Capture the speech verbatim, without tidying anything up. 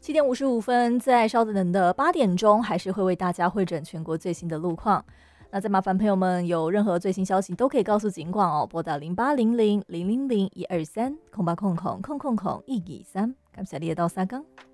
七点五十五分，在稍等的八点钟，还是会为大家汇整全国最新的路况。那再麻烦朋友们有任何最新消息都可以告诉警广哦，拨打零八零零零零零一二三空八空空空空空一二三，感谢你的到三更。